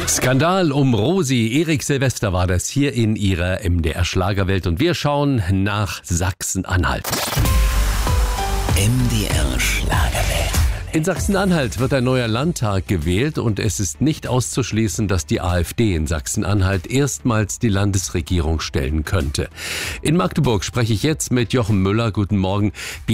Skandal um Rosi. Erik Silvester war das hier in ihrer MDR-Schlagerwelt. Und wir schauen nach Sachsen-Anhalt. MDR Schlagerwelt. In Sachsen-Anhalt wird ein neuer Landtag gewählt und es ist nicht auszuschließen, dass die AfD in Sachsen-Anhalt erstmals die Landesregierung stellen könnte. In Magdeburg spreche ich jetzt mit Jochen Müller. Guten Morgen.